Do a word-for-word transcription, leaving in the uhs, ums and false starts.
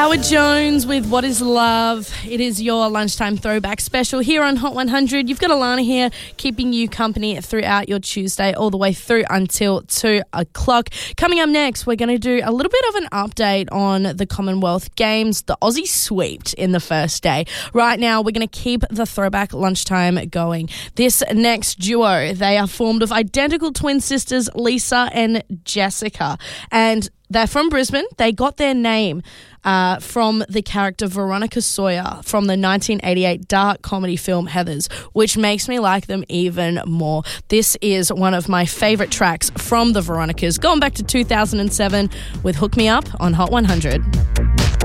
Howard Jones with What Is Love. It is your lunchtime throwback special here on Hot one hundred. You've got Alana here keeping you company throughout your Tuesday all the way through until two o'clock. Coming up next, we're going to do a little bit of an update on the Commonwealth Games. The Aussie sweeped in the first day. Right now, we're going to keep the throwback lunchtime going. This next duo, they are formed of identical twin sisters, Lisa and Jessica. And they're from Brisbane. They got their name uh, from the character Veronica Sawyer from the nineteen eighty-eight dark comedy film Heathers, which makes me like them even more. This is one of my favourite tracks from the Veronicas, going back to two thousand seven with Hook Me Up on Hot one hundred.